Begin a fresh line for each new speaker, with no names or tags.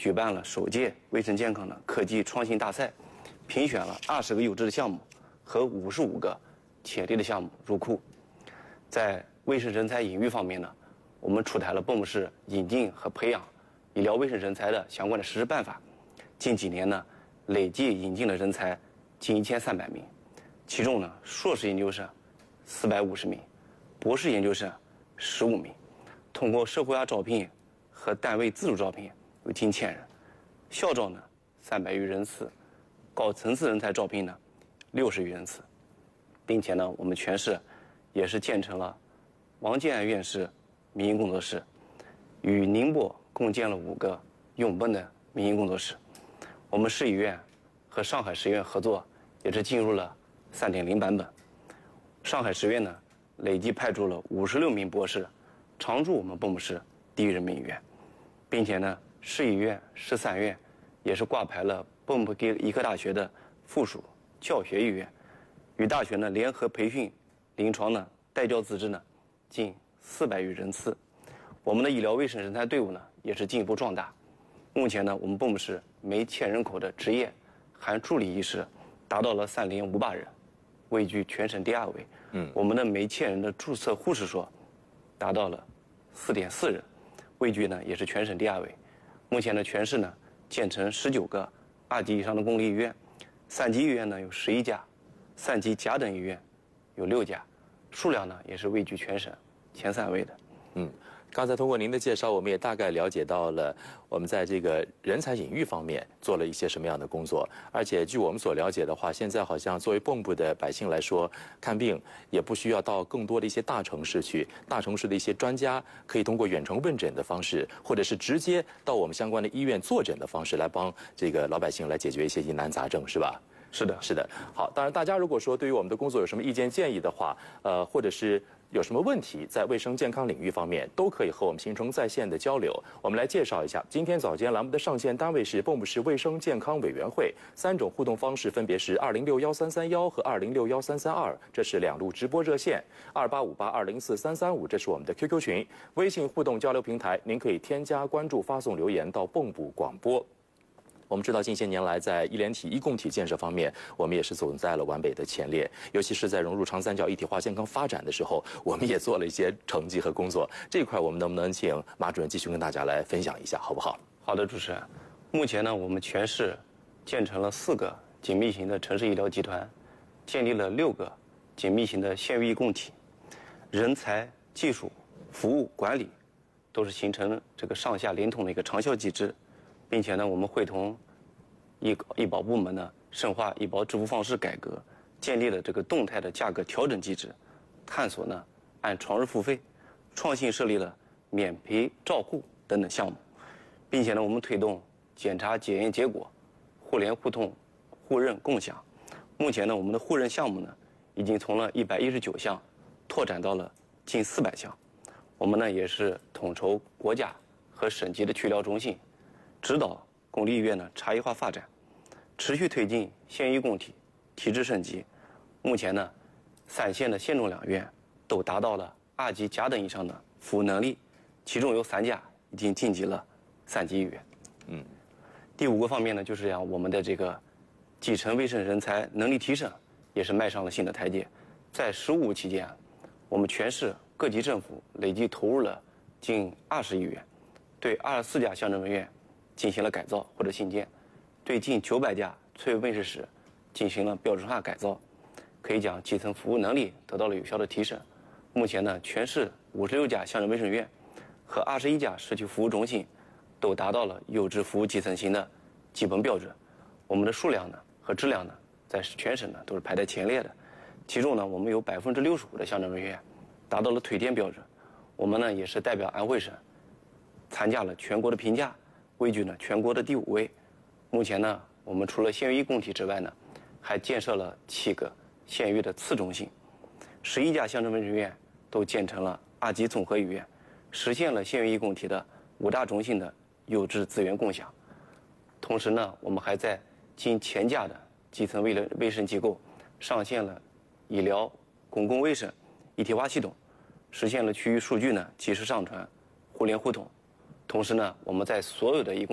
举办了首届卫生健康的科技创新大赛，评选了20个优质的项目和55个潜力的项目入库。在卫生人才引育方面呢，我们出台了蚌埠市引进和培养医疗卫生人才的相关的实施办法。近几年呢，累计引进的人才近1300名，其中呢，硕士研究生450名，博士研究生15名。通过社会化招聘和单位自主招聘有近1000人，校招呢300余人次，高层次人才招聘呢60余人次，并且呢，我们全市也是建成了王建安院士民营工作室，与宁波共建了5个拥趸的民营工作室。我们市医院和上海市医院合作，也是进入了3.0版本。上海市医院呢，累计派出了56名博士，常驻我们蚌埠市第一人民医院，并且呢，市医院、市3院也是挂牌了蚌埠医科大学的附属教学医院，与大学呢联合培训临床呢带教资质呢近400余人次。我们的医疗卫生人才队伍呢也是进一步壮大。目前呢，我们蚌埠市每1000人口的执业含助理医师达到了3058人，位居全省第2位。我们的每1000人的注册护士所达到了4.4人，位居呢也是全省第2位。目前呢，全市呢建成19个2级以上的公立医院，3级医院呢有11家，3级甲等医院有6家，数量呢也是位居全省前3位的。
刚才通过您的介绍，我们也大概了解到了我们在这个人才引育方面做了一些什么样的工作。而且据我们所了解的话，现在好像作为蚌埠的百姓来说，看病也不需要到更多的一些大城市去，大城市的一些专家可以通过远程问诊的方式，或者是直接到我们相关的医院坐诊的方式来帮这个老百姓来解决一些疑难杂症，是吧？
是的，
是的。好，当然大家如果说对于我们的工作有什么意见建议的话，或者是有什么问题在卫生健康领域方面，都可以和我们形成在线的交流。我们来介绍一下，今天早间栏目的上线单位是蚌埠市卫生健康委员会，3种互动方式分别是2061331和2061332，这是2路直播热线，2858204335，这是我们的 QQ 群，微信互动交流平台，您可以添加关注，发送留言到蚌埠广播。我们知道，近些年来，在医联体、医共体建设方面，我们也是走在了皖北的前列。尤其是在融入长三角一体化健康发展的时候，我们也做了一些成绩和工作。这一块，我们能不能请马主任继续跟大家来分享一下，好不好？
好的，主持人。目前呢，我们全市建成了4个紧密型的城市医疗集团，建立了6个紧密型的县域医共体，人才、技术、服务、管理都是形成这个上下连通的一个长效机制。并且呢，我们会同医保部门呢深化医保支付方式改革，建立了这个动态的价格调整机制，探索呢按床日付费，创新设立了免赔照护等等项目，并且呢，我们推动检查检验结果互联互通、互认共享。目前呢，我们的互认项目呢已经从了119项拓展到了近400项。我们呢也是统筹国家和省级的区医疗中心，指导公立医院呢差异化发展，持续推进县医共体体制升级。目前呢，3县的县中2院都达到了2级甲等以上的服务能力，其中有3家已经晋级了3级医院。第5个方面呢，就是让我们的这个基层卫生人才能力提升也是迈上了新的台阶。在15期间，我们全市各级政府累计投入了近20亿元，对24家乡镇文院进行了改造或者新建，对近900家催卫问世室进行了标准化改造，可以讲基层服务能力得到了有效的提升。目前呢，全市56家乡镇卫生院和21家社区服务中心都达到了优质服务基层型的基本标准。我们的数量呢和质量呢，在全省呢都是排在前列的。其中呢，我们有65%的乡镇卫生院达到了推荐标准。我们呢也是代表安徽省参加了全国的评价，位居呢全国的第5位。目前呢，我们除了县域医共体之外呢，还建设了7个县域的次中心，11家乡镇卫生院都建成了2级综合医院，实现了县域医共体的5大中心的优质资源共享。同时呢，我们还在近1000家的基层卫生机构上线了医疗公共卫生一体化系统，实现了区域数据呢及时上传、互联互通。同时呢，我们在所有的医共